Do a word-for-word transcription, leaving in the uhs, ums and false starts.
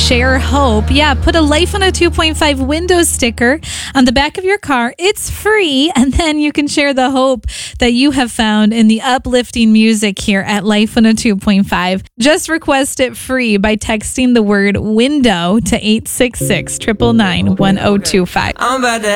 share hope. Yeah, put a Life on a two point five window sticker on the back of your car. It's free, and then you can share the hope that you have found in the uplifting music here at Life on a two point five. Just request it free by texting the word window to eight six six, nine nine nine, one oh two five. I'm about to